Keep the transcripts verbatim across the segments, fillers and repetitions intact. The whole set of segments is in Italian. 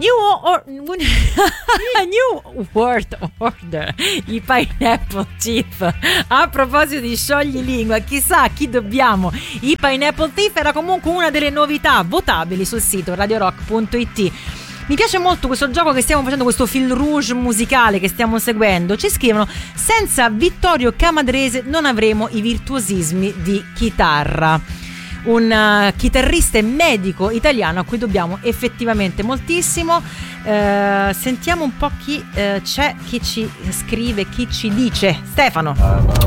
New, or, New World Order, i Pineapple Thief. A proposito di scioglilingua, chissà chi dobbiamo i Pineapple Thief. Era comunque una delle novità votabili sul sito radio rock punto it. Mi piace molto questo gioco che stiamo facendo, questo fil rouge musicale che stiamo seguendo. Ci scrivono: senza Vittorio Camadrese non avremo i virtuosismi di chitarra. Un uh, chitarrista e medico italiano a cui dobbiamo effettivamente moltissimo. Uh, sentiamo un po' chi uh, c'è, chi ci scrive, chi ci dice. Stefano.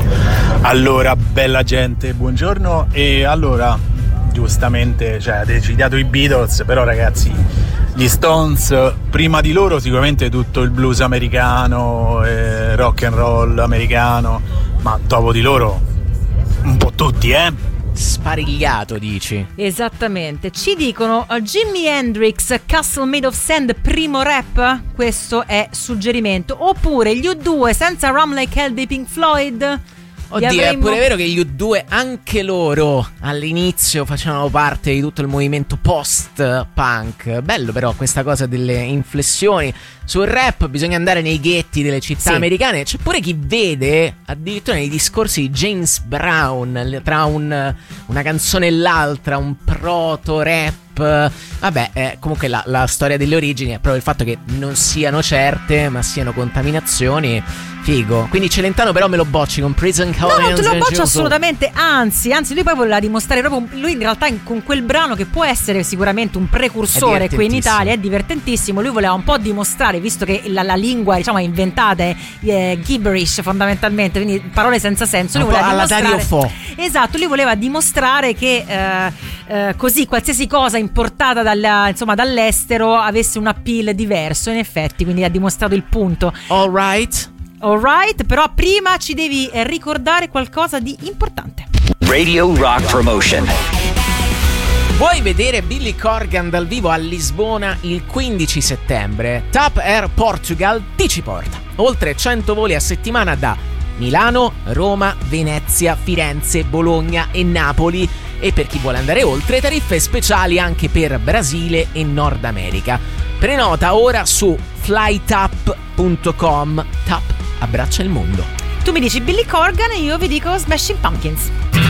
Allora, bella gente, buongiorno. E allora, giustamente, cioè, ha decidiato i Beatles, però ragazzi, gli Stones, prima di loro sicuramente tutto il blues americano, eh, rock and roll americano, ma dopo di loro un po' tutti, eh? Sparigliato, dici? Esattamente. Ci dicono uh, Jimi Hendrix, Castle Made of Sand, primo rap? Questo è suggerimento. Oppure gli U due senza Rum Like Hell dei Pink Floyd? Oddio, avremmo... è pure vero che gli U due anche loro all'inizio facevano parte di tutto il movimento post-punk. Bello però questa cosa delle inflessioni. Sul rap bisogna andare nei ghetti delle città sì. americane. C'è pure chi vede addirittura nei discorsi di James Brown, tra un, una canzone e l'altra, un proto-rap. Vabbè, eh, comunque la, la storia delle origini è proprio il fatto che non siano certe, ma siano contaminazioni. Figo. Quindi Celentano però me lo bocci con Prison Call. No, non te lo boccio assolutamente. Anzi, anzi lui poi voleva dimostrare proprio, lui in realtà con quel brano, che può essere sicuramente un precursore qui in Italia, è divertentissimo. Lui voleva un po' dimostrare, visto che la, la lingua, diciamo, è inventata, è eh, gibberish fondamentalmente, quindi parole senza senso. Lui un po' voleva alla Dario Fo. Esatto, lui voleva dimostrare che eh, eh, così qualsiasi cosa importata dalla, insomma, dall'estero avesse un appeal diverso. In effetti, quindi ha dimostrato il punto. All right. Alright, però prima ci devi ricordare qualcosa di importante. Radio Rock Promotion. Vuoi vedere Billy Corgan dal vivo a Lisbona il quindici settembre? TAP Air Portugal ti ci porta. Oltre cento voli a settimana da Milano, Roma, Venezia, Firenze, Bologna e Napoli. E per chi vuole andare oltre, tariffe speciali anche per Brasile e Nord America. Prenota ora su flytap punto com. TAP abbraccia il mondo. Tu mi dici Billy Corgan e io vi dico Smashing Pumpkins.